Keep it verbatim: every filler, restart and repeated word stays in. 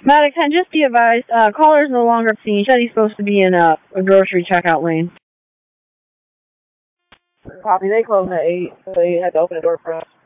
Maddox, and just be advised, uh, caller's no longer seen. He said he's supposed to be in a, a grocery checkout lane. Copy, they closed at eight, so they had to open the door for us.